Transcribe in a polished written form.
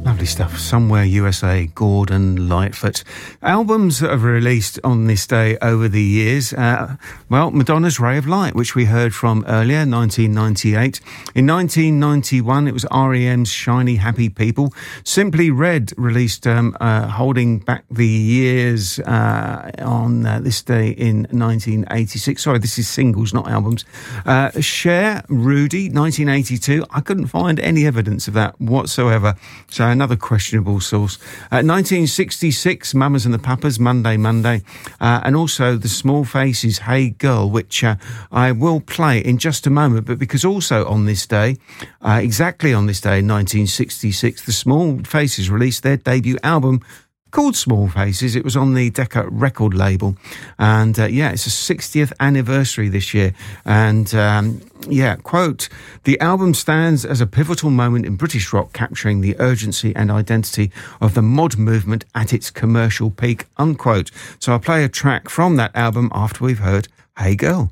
Lovely stuff. Somewhere USA, Gordon Lightfoot. Albums that have released on this day over the years. Well, Madonna's Ray of Light, which we heard from earlier, 1998. In 1991, it was R.E.M's Shiny Happy People. Simply Red released Holding Back the Years on this day in 1986. Sorry, this is singles, not albums. Cher, Rudy, 1982. I couldn't find any evidence of that whatsoever. So another questionable source. 1966, Mamas and the Papas, Monday, Monday. And also the Small Faces, Hey Girl, which I will play in just a moment. But because also on this day, exactly on this day in 1966, the Small Faces released their debut album called Small Faces. It was on the Decca record label. And it's the 60th anniversary this year. And quote, the album stands as a pivotal moment in British rock, capturing the urgency and identity of the mod movement at its commercial peak, unquote. So I'll play a track from that album after we've heard Hey Girl.